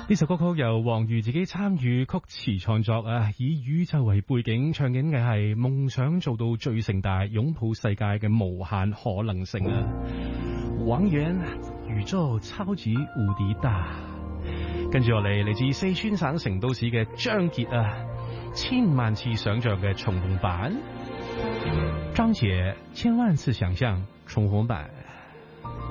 呢首歌曲由黃瑜自己參與曲詞創作啊，以宇宙為背景，唱緊嘅係夢想做到最盛大，擁抱世界嘅無限可能性啊！王源宇宙超級無敵大，跟住落嚟嚟自四川省成都市嘅張傑啊，千萬次想象嘅重逢版，張傑千萬次想象重逢版。